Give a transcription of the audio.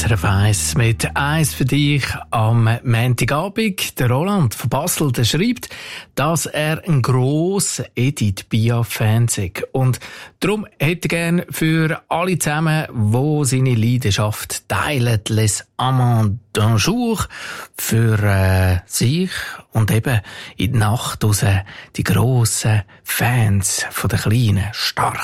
SRF 1 mit «Eins für dich» am Montagabend. Der Roland von Basel, der schreibt, dass er ein grosser Edith Piaf-Fan ist. Und darum hätte er gerne für alle zusammen, die seine Leidenschaft teilen, «Les Amants d'un jour», für sich und eben in die Nacht raus die grossen Fans von den kleinen, starken